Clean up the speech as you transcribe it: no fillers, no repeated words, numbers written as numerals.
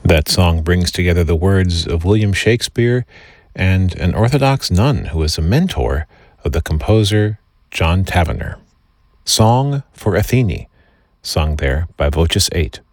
That song brings together the words of William Shakespeare and an Orthodox nun who was a mentor of the composer John Tavener. Song for Athene, sung there by Voces 8.